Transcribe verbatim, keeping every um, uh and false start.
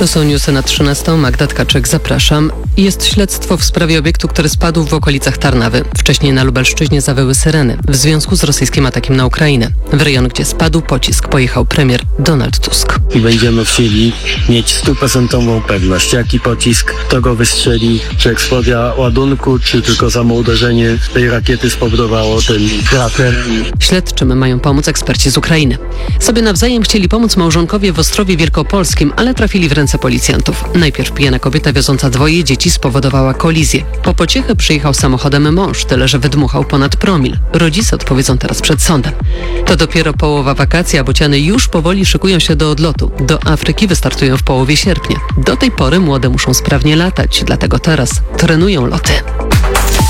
To są newsy na trzynastą. Magda Tkaczyk, zapraszam. Jest śledztwo w sprawie obiektu, który spadł w okolicach Tarnawy. Wcześniej na Lubelszczyźnie zawyły syreny w związku z rosyjskim atakiem na Ukrainę. W rejon, gdzie spadł pocisk, pojechał premier Donald Tusk. I będziemy chcieli mieć stuprocentową pewność, jaki pocisk, kto go wystrzeli, czy eksplozja ładunku, czy tylko samo uderzenie tej rakiety spowodowało ten krater. Śledczym mają pomóc eksperci z Ukrainy. Sobie nawzajem chcieli pomóc małżonkowie w Ostrowie Wielkopolskim, ale trafili w ręce policjantów. Najpierw pijana kobieta wioząca dwoje dzieci spowodowała kolizję. Po pociechę przyjechał samochodem mąż, tyle że wydmuchał ponad promil. Rodzice odpowiedzą teraz przed sądem. To dopiero połowa wakacji, a bociany już powoli szykują się do odlotu. Do Afryki wystartują w połowie sierpnia. Do tej pory młode muszą sprawnie latać, dlatego teraz trenują loty.